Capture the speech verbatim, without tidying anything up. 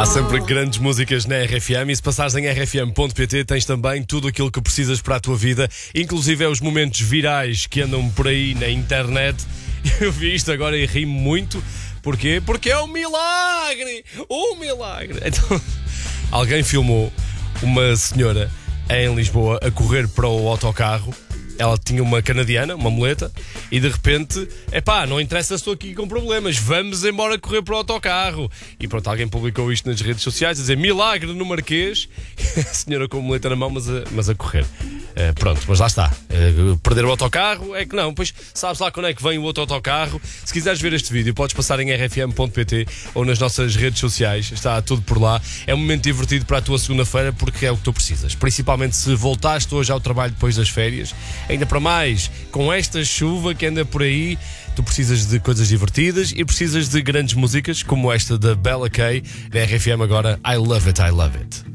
Há sempre grandes músicas na R F M e se passares em r f m ponto p t tens também tudo aquilo que precisas para a tua vida, inclusive é os momentos virais que andam por aí na internet. Eu vi isto agora e ri muito. Porquê? Porque é um milagre! Um milagre! Então, alguém filmou uma senhora em Lisboa a correr para o autocarro. Ela tinha uma canadiana, uma muleta, e de repente, epá, não interessa se estou aqui com problemas, vamos embora correr para o autocarro. E pronto, alguém publicou isto nas redes sociais, a dizer milagre no Marquês, a senhora com a muleta na mão, mas a, mas a correr. Uh, pronto, mas lá está. Uh, perder o autocarro é que não, pois sabes lá quando é que vem o outro autocarro. Se quiseres ver este vídeo, podes passar em r f m ponto p t ou nas nossas redes sociais, está tudo por lá. É um momento divertido para a tua segunda-feira porque é o que tu precisas, principalmente se voltaste hoje ao trabalho depois das férias. Ainda para mais, com esta chuva que anda por aí, tu precisas de coisas divertidas e precisas de grandes músicas como esta da Bella Kay, da R F M agora, I Love It, I Love It.